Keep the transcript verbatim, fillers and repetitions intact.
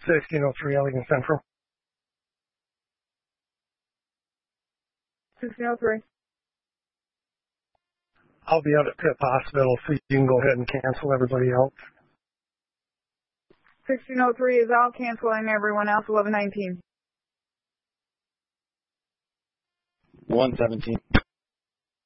sixteen oh three Elegant Central. sixteen oh three. I'll be out at Pitt Hospital, so you can go ahead and cancel everybody else. sixteen oh three is out, canceling everyone else, eleven nineteen. one seventeen.